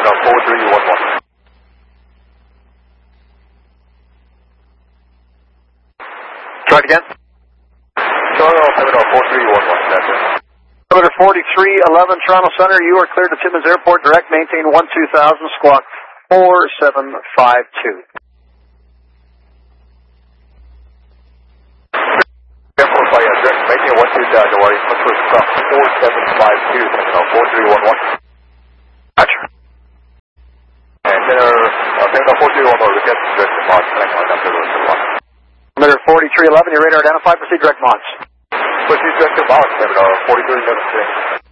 4311. Try it again. Toronto, Terminal 4311, that's it. Altimeter 4311, Toronto Center, you are cleared to Timmins Airport, direct, maintain 12000, squawk 4752. Airport by direct, maintain 12000, don't worry, Metro squawk 4752, Terminal 4311. Gotcha. And Terminal 4311, request direct deposit, connect on after the one. Altimeter 4311, your radar identified, proceed direct mods. Proceed direct deposit, Terminal 4311.